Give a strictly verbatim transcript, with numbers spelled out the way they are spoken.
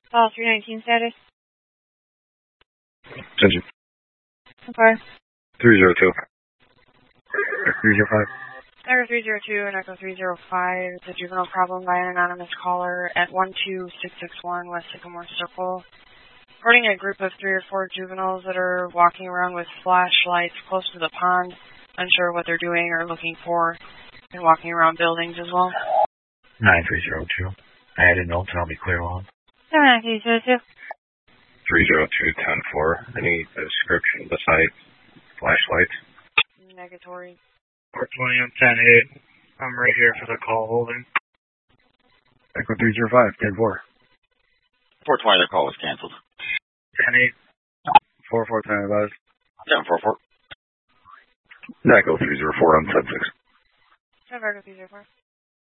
Call three nineteen status. Attention. Okay. three zero two. three zero five. Echo three zero two and Echo three zero five. It's a juvenile problem by an anonymous caller at one two six six one West Sycamore Circle. Reporting a group of three or four juveniles that are walking around with flashlights close to the pond, unsure what they're doing or looking for, and walking around buildings as well. nine three zero two. I had a note and I'll be clear on. seven three zero two. three zero two ten four. Any description besides flashlights? Negatory. four twenty on ten eight. I'm right here for the call holding. Echo three zero five, ten four. four twenty, the call was canceled. ten eight. four four ten advised. ten four four. Echo three zero four on ten six. Echo three zero four.